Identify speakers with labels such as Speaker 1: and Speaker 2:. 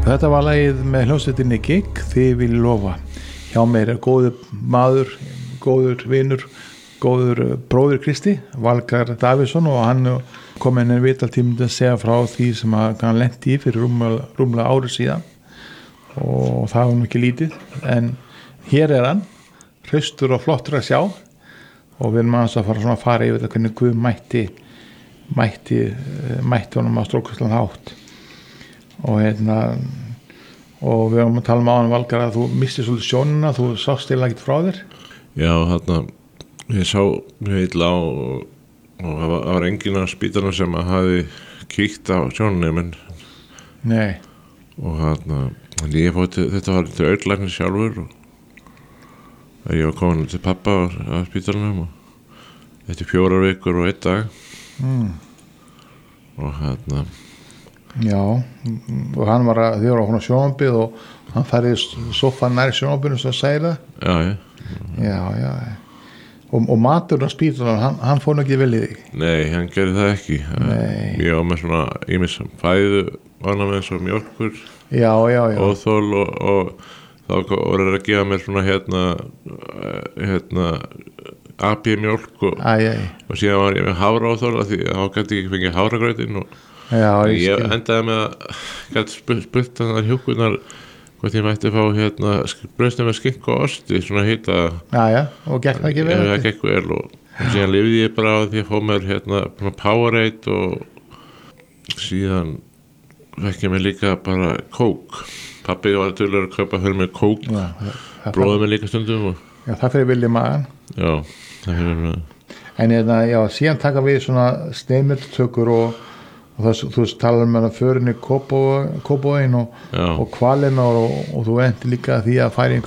Speaker 1: Þetta var lagið með hljómsveitinni Gigg, Þið vil lofa. Hjá mér góður maður, góður vinur, góður bróðir Kristi, Valgarð Davíðsson, og hann kom inn viðtaltíma að segja frá því sem hann lenti í fyrir rúmlega ári síðan, og það var nú ekki lítið, en hér hann, hraustur og flottur að sjá, og við erum aðeins að fara yfir þetta hvernig Guð mætti honum á stórkostlegan hátt. Og og við erum að tala áðan, Valgarð, að þú mistir svolítið sjónina, þú sást eiginlega ekkert frá þér.
Speaker 2: Já, ég sá mjög illa á, og það var enginn á spítalanum sem hafi kíkt á sjónina minn.
Speaker 1: Nei.
Speaker 2: Og ég þetta var til auðlæknir sjálfur, og ég var komin til pappa á spítalanum, og þetta 4 vikur og 1 dag. Og
Speaker 1: Já, og hann var þið voru á hún á sjónvarpið, og hann færði sófan nær sjónvarpinu, svo segir það. Já. Og maturinn á spítalanum, hann fór nú ekki vel í þig?
Speaker 2: Nei, hann gerði það ekki.
Speaker 1: Nei.
Speaker 2: Ég var með svona ýmis fæðu vana með eins og mjólkur.
Speaker 1: Já.
Speaker 2: Óþol, og þá voru að gefa mér svona AB-mjólk, og síðan var ég með hafraóþol, því þá gæti ég ekki fengið hafragrautin, og ég endaði með að gæti spurt þannig hjúkunar hvort ég mætti fá brauðsneið með skink og osti, svona hita.
Speaker 1: Já, og gekk það ekki vel?
Speaker 2: Já, það gekk vel, og síðan lifði ég bara á því að fá mér Powerade, og síðan fekk ég mér líka bara kók. Pabbi var tölur að kaupa fyrir mér kók, bróði mér líka stundum.
Speaker 1: Já, það fyrir vilja magan.
Speaker 2: Já, það fyrir mér.
Speaker 1: En síðan taka við svona sneiðmyndatökur, og þú talar um förinni Kópavoginn og Hvalina, og þú endi líka því að færa